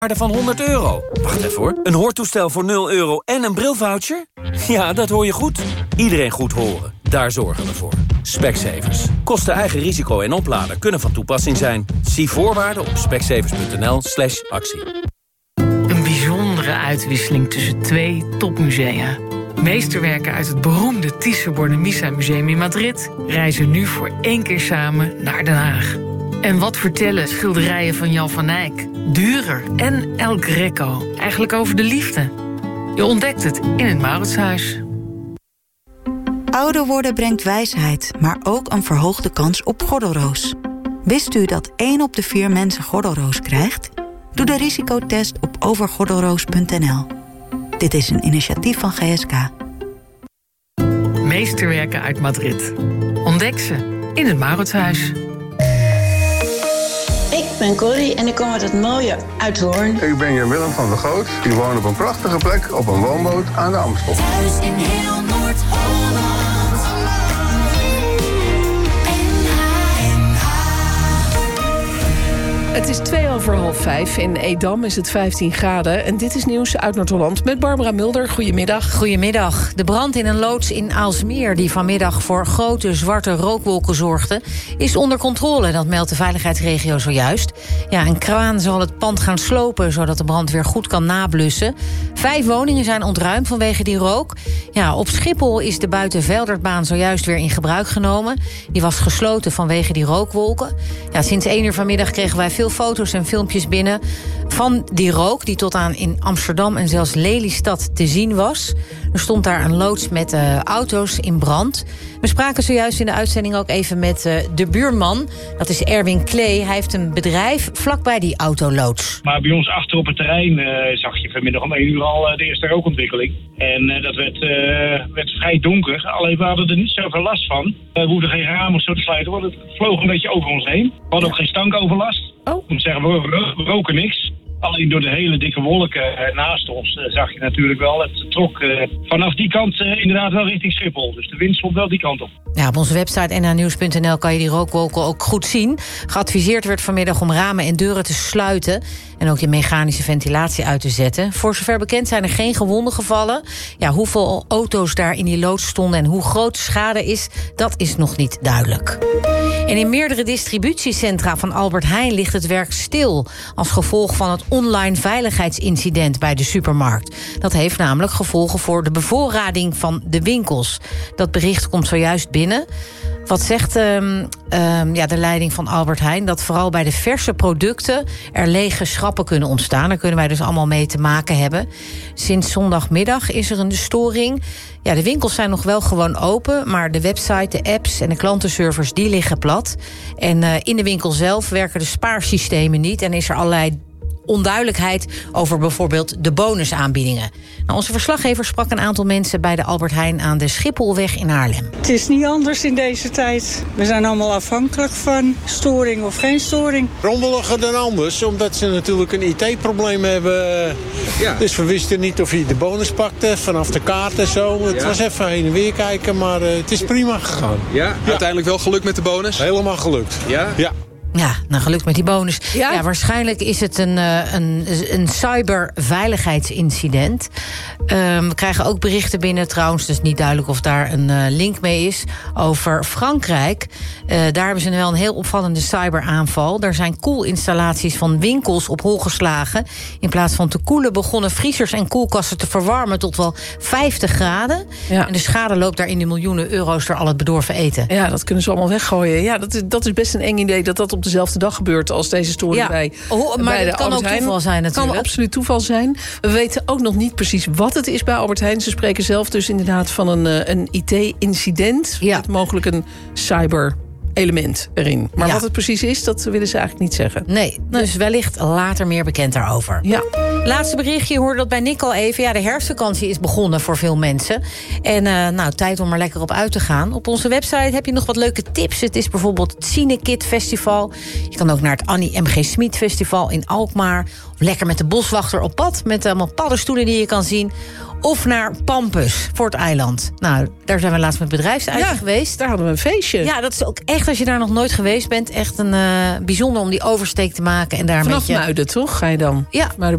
van €100. Wacht even hoor. Een hoortoestel voor €0 en een brilvoucher? Ja, dat hoor je goed. Iedereen goed horen. Daar zorgen we voor. Specsavers. Kosten eigen risico en oplader kunnen van toepassing zijn. Zie voorwaarden op specsavers.nl/actie. Een bijzondere uitwisseling tussen twee topmusea. Meesterwerken uit het beroemde Thyssen-Bornemisza Museum in Madrid reizen nu voor 1 keer samen naar Den Haag. En wat vertellen schilderijen van Jan van Eyck, Dürer en El Greco eigenlijk over de liefde? Je ontdekt het in het Mauritshuis. Ouder worden brengt wijsheid, maar ook een verhoogde kans op gordelroos. Wist u dat 1 op de 4 mensen gordelroos krijgt? Doe de risicotest op overgordelroos.nl. Dit is een initiatief van GSK. Meesterwerken uit Madrid. Ontdek ze in het Mauritshuis. Ik ben Corrie en ik kom uit het mooie Uithoorn. Ik ben Jan-Willem van der Goot. Ik woon op een prachtige plek op een woonboot aan de Amstel. Thuis in heel Noord-Holland. Het is 5:02. In Edam is het 15 graden. En dit is nieuws uit Noord-Holland met Barbara Mulder. Goedemiddag. Goedemiddag. De brand in een loods in Aalsmeer, die vanmiddag voor grote zwarte rookwolken zorgde, is onder controle. Dat meldt de veiligheidsregio zojuist. Ja, een kraan zal het pand gaan slopen, zodat de brand weer goed kan nablussen. 5 woningen zijn ontruimd vanwege die rook. Ja, op Schiphol is de Buitenveldertbaan zojuist weer in gebruik genomen. Die was gesloten vanwege die rookwolken. Ja, sinds 1 uur vanmiddag kregen wij veel foto's en filmpjes binnen van die rook, die tot aan in Amsterdam en zelfs Lelystad te zien was. Er stond daar een loods met auto's in brand. We spraken zojuist in de uitzending ook even met de buurman. Dat is Erwin Klee. Hij heeft een bedrijf vlakbij die autoloods. Maar bij ons achter op het terrein zag je vanmiddag om 1 uur al de eerste rookontwikkeling. En dat werd vrij donker. Alleen we hadden er niet zoveel last van. We hoefden geen ramen of zo te sluiten, want het vloog een beetje over ons heen. We hadden ook geen stankoverlast. Om te zeggen, we roken niks. Alleen door de hele dikke wolken naast ons zag je natuurlijk wel. Het trok vanaf die kant inderdaad wel richting Schiphol. Dus de wind stond wel die kant op. Ja, op onze website nhnieuws.nl kan je die rookwolken ook goed zien. Geadviseerd werd vanmiddag om ramen en deuren te sluiten en ook je mechanische ventilatie uit te zetten. Voor zover bekend zijn er geen gewonden gevallen. Ja, hoeveel auto's daar in die loods stonden en hoe groot de schade is, dat is nog niet duidelijk. En in meerdere distributiecentra van Albert Heijn ligt het werk stil als gevolg van het online veiligheidsincident bij de supermarkt. Dat heeft namelijk gevolgen voor de bevoorrading van de winkels. Dat bericht komt zojuist binnen. Wat zegt de leiding van Albert Heijn? Dat vooral bij de verse producten er lege schappen kunnen ontstaan. Daar kunnen wij dus allemaal mee te maken hebben. Sinds zondagmiddag is er een storing. Ja, de winkels zijn nog wel gewoon open, maar de website, de apps en de klantenservers die liggen plat. En in de winkel zelf werken de spaarsystemen niet en is er allerlei onduidelijkheid over bijvoorbeeld de bonusaanbiedingen. Nou, onze verslaggever sprak een aantal mensen bij de Albert Heijn aan de Schipholweg in Haarlem. Het is niet anders in deze tijd. We zijn allemaal afhankelijk van storing of geen storing. Rommeliger dan anders, omdat ze natuurlijk een IT-probleem hebben. Ja. Dus we wisten niet of je de bonus pakte vanaf de kaart en zo. Het was even heen en weer kijken, maar het is prima gegaan. Ja, uiteindelijk wel gelukt met de bonus? Helemaal gelukt. Ja? Ja. Ja, nou gelukt met die bonus. Ja, waarschijnlijk is het een cyberveiligheidsincident. We krijgen ook berichten binnen trouwens, dus niet duidelijk of daar een link mee is, over Frankrijk. Daar hebben ze wel een heel opvallende cyberaanval. Daar zijn koelinstallaties van winkels op hol geslagen. In plaats van te koelen begonnen vriezers en koelkasten te verwarmen tot wel 50 graden. Ja. En de schade loopt daar in de miljoenen euro's door al het bedorven eten. Ja, dat kunnen ze allemaal weggooien. Ja, dat is best een eng idee dat op dezelfde dag gebeurt als deze storing bij maar bij het kan ook toeval zijn natuurlijk. Het kan absoluut toeval zijn. We weten ook nog niet precies wat het is bij Albert Heijn. Ze spreken zelf dus inderdaad van een IT-incident. Ja. Met mogelijk een cyber-element erin. Maar wat het precies is, dat willen ze eigenlijk niet zeggen. Nee, dus wellicht later meer bekend daarover. Ja. Laatste berichtje, je hoorde dat bij Nick al even. Ja, de herfstvakantie is begonnen voor veel mensen. En tijd om er lekker op uit te gaan. Op onze website heb je nog wat leuke tips. Het is bijvoorbeeld het Cinekit Festival. Je kan ook naar het Annie M.G. Smit Festival in Alkmaar. Of lekker met de boswachter op pad. Met allemaal paddenstoelen die je kan zien. Of naar Pampus, Fort Eiland. Nou, daar zijn we laatst met bedrijfsuitje geweest. Daar hadden we een feestje. Ja, dat is ook echt, als je daar nog nooit geweest bent, echt een bijzonder om die oversteek te maken. En daar vanaf Muiden, toch? Ga je dan? Ja. Maar